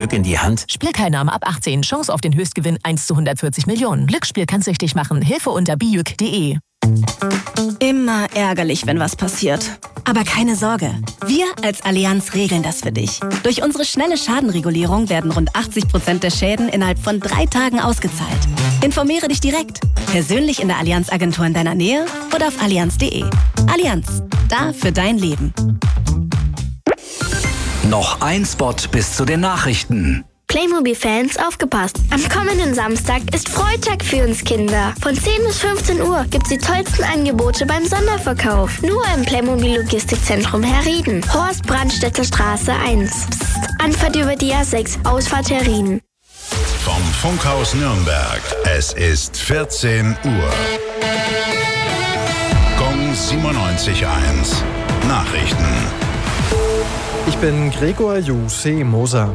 Glück in die Hand? Spielteilnahme ab 18. Chance auf den Höchstgewinn 1:140 Millionen. Glücksspiel kann süchtig machen. Hilfe unter bijuk.de. Immer ärgerlich, wenn was passiert. Aber keine Sorge. Wir als Allianz regeln das für dich. Durch unsere schnelle Schadenregulierung werden rund 80% der Schäden innerhalb von 3 Tagen ausgezahlt. Informiere dich direkt. Persönlich in der Allianz-Agentur in deiner Nähe oder auf allianz.de. Allianz. Da für dein Leben. Noch ein Spot bis zu den Nachrichten. Playmobil-Fans, aufgepasst! Am kommenden Samstag ist Freitag für uns Kinder. Von 10 bis 15 Uhr gibt's die tollsten Angebote beim Sonderverkauf. Nur im Playmobil-Logistikzentrum Herrieden. Horst-Brandstätter Straße 1. Psst. Anfahrt über die A6, Ausfahrt Herrieden. Vom Funkhaus Nürnberg. Es ist 14 Uhr. Gong 97.1. Nachrichten. Ich bin Gregor Jussi Moser.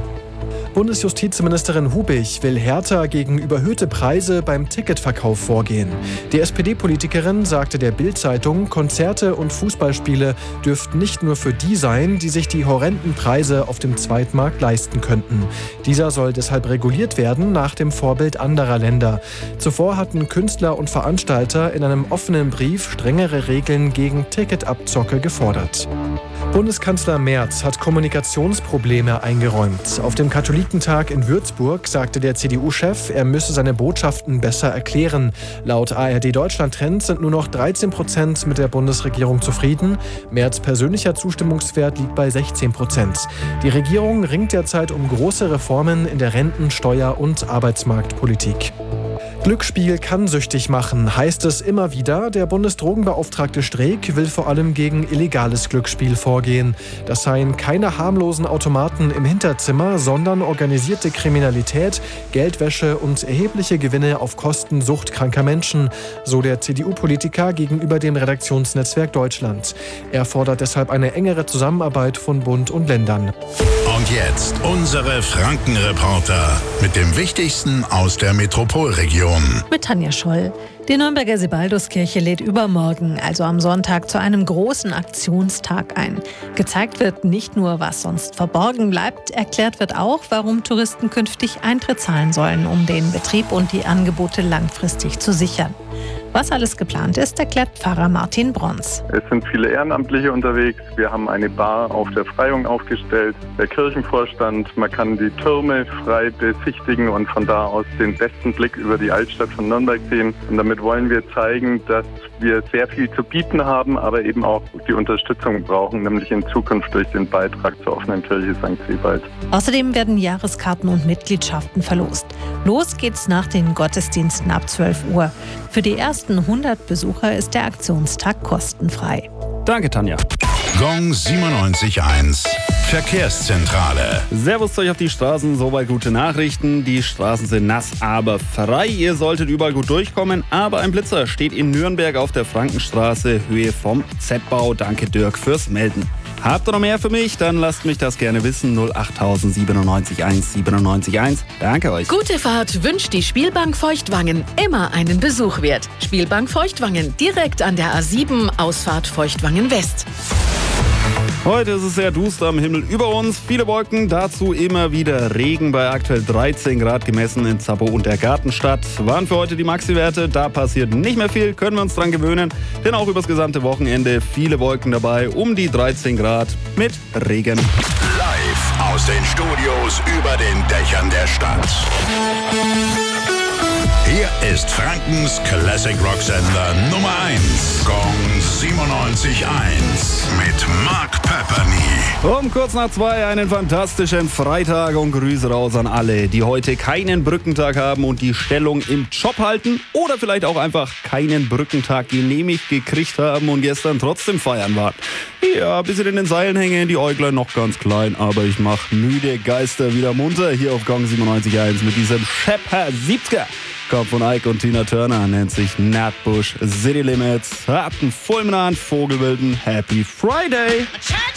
Bundesjustizministerin Hubich will härter gegen überhöhte Preise beim Ticketverkauf vorgehen. Die SPD-Politikerin sagte der Bild-Zeitung, Konzerte und Fußballspiele dürften nicht nur für die sein, die sich die horrenden Preise auf dem Zweitmarkt leisten könnten. Dieser soll deshalb reguliert werden nach dem Vorbild anderer Länder. Zuvor hatten Künstler und Veranstalter in einem offenen Brief strengere Regeln gegen Ticketabzocke gefordert. Bundeskanzler Merz hat Kommunikationsprobleme eingeräumt. Auf dem Katholikentag in Würzburg sagte der CDU-Chef, er müsse seine Botschaften besser erklären. Laut ARD Deutschland Trend sind nur noch 13% mit der Bundesregierung zufrieden. Merz' persönlicher Zustimmungswert liegt bei 16%. Die Regierung ringt derzeit um große Reformen in der Renten-, Steuer- und Arbeitsmarktpolitik. Glücksspiel kann süchtig machen, heißt es immer wieder. Der Bundesdrogenbeauftragte Streeck will vor allem gegen illegales Glücksspiel vorgehen. Das seien keine harmlosen Automaten im Hinterzimmer, sondern organisierte Kriminalität, Geldwäsche und erhebliche Gewinne auf Kosten suchtkranker Menschen, so der CDU-Politiker gegenüber dem Redaktionsnetzwerk Deutschland. Er fordert deshalb eine engere Zusammenarbeit von Bund und Ländern. Und jetzt unsere Franken-Reporter mit dem Wichtigsten aus der Metropolregion. Mit Tanja Scholl. Die Nürnberger Sebalduskirche lädt übermorgen, also am Sonntag, zu einem großen Aktionstag ein. Gezeigt wird nicht nur, was sonst verborgen bleibt, erklärt wird auch, warum Touristen künftig Eintritt zahlen sollen, um den Betrieb und die Angebote langfristig zu sichern. Was alles geplant ist, erklärt Pfarrer Martin Brons. Es sind viele Ehrenamtliche unterwegs. Wir haben eine Bar auf der Freiung aufgestellt. Der Kirchenvorstand, man kann die Türme frei besichtigen und von da aus den besten Blick über die Altstadt von Nürnberg sehen. Und damit wollen wir zeigen, dass wir sehr viel zu bieten haben, aber eben auch die Unterstützung brauchen, nämlich in Zukunft durch den Beitrag zur offenen Kirche St. Sebald. Außerdem werden Jahreskarten und Mitgliedschaften verlost. Los geht's nach den Gottesdiensten ab 12 Uhr. Für die ersten 100 Besucher ist der Aktionstag kostenfrei. Danke, Tanja. Gong 97.1. Verkehrszentrale. Servus euch auf die Straßen, soweit gute Nachrichten. Die Straßen sind nass, aber frei. Ihr solltet überall gut durchkommen. Aber ein Blitzer steht in Nürnberg auf der Frankenstraße, Höhe vom Z-Bau. Danke Dirk fürs Melden. Habt ihr noch mehr für mich? Dann lasst mich das gerne wissen. 08000 97 1 97 1. Danke euch. Gute Fahrt wünscht die Spielbank Feuchtwangen. Immer einen Besuch wert. Spielbank Feuchtwangen, direkt an der A7, Ausfahrt Feuchtwangen West. Heute ist es sehr duster am Himmel über uns. Viele Wolken, dazu immer wieder Regen bei aktuell 13 Grad gemessen in Zappo und der Gartenstadt. Waren für heute die Maxi-Werte, da passiert nicht mehr viel, können wir uns dran gewöhnen. Denn auch übers gesamte Wochenende viele Wolken dabei, um die 13 Grad mit Regen. Live aus den Studios über den Dächern der Stadt. Hier ist Frankens Classic Rock Sender Nummer 1. Gong 97.1 mit Mark Pepperny. Um kurz nach 2 einen fantastischen Freitag und Grüße raus an alle, die heute keinen Brückentag haben und die Stellung im Job halten oder vielleicht auch einfach keinen Brückentag genehmigt gekriegt haben und gestern trotzdem feiern waren. Ja, ein bisschen in den Seilen hängen, die Äuglein noch ganz klein, aber ich mach müde Geister wieder munter hier auf Gong 97.1 mit diesem Schepper 70er. Kommt von Ike und Tina Turner, nennt sich Nutbush City Limits. Hat einen Fulminant Vogelwilden Happy Friday.